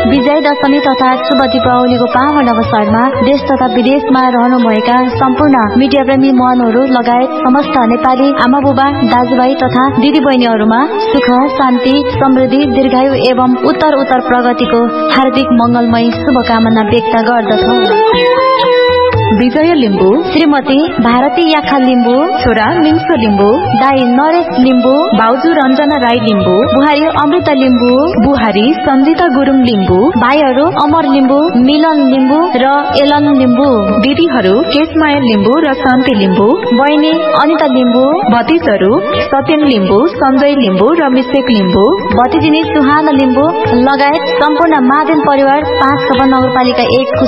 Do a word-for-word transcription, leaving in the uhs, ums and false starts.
विजय दशमी तथा शुभ दीपावलीको पावन अवसरमा देश तथा विदेशमा रहनुभएका सम्पूर्ण मिडिया प्रेमी मनहरू लगायत समस्त नेपाली आमा बुबा दाजुभाइ तथा दिदी बहिनीहरूमा सुख शान्ति समृद्धि दीर्घायु एवं उत्तर उत्तर प्रगतिको हार्दिक मंगलमय शुभकामना व्यक्त गर्दछौ। विजय लिम्बू, श्रीमती भारती याखा लिम्बू, छोरा मिङ्सो लिम्बू, दाई नरेश लिम्बू, भाउजू रञ्जना राई लिम्बू, बुहारी अमृता लिम्बू, बुहारी सञ्जिता गुरुङ लिम्बू, भाइहरू अमर लिम्बू, मिलन लिम्बू र एलन लिम्बू, दिदीहरू केशमाया लिम्बू र शान्ति लिम्बू, बहिनी अनिता लिम्बू, भतिजहरू सत्यन लिम्बू, सञ्जय लिम्बू र मिसेक लिम्बू, भतिजिनी सुहाना लिम्बू लगायत सम्पूर्ण महादेव परिवार पाँच सभा नगरपालिका एकको